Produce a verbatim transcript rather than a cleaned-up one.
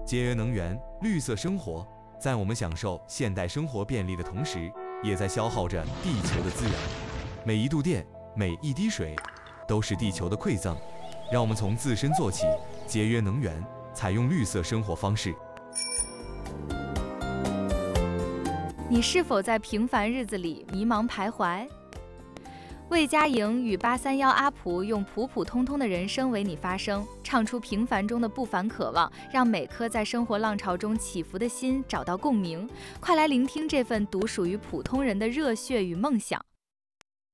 节约能源、绿色生活，在我们享受现代生活便利的同时，也在消耗着地球的资源。每一度电，每一滴水，都是地球的馈赠。让我们从自身做起，节约能源，采用绿色生活方式。 你是否在平凡日子里迷茫徘徊？魏佳莹与八三幺阿普用普普通通的人生为你发声，唱出平凡中的不凡渴望，让每颗在生活浪潮中起伏的心找到共鸣。快来聆听这份独属于普通人的热血与梦想。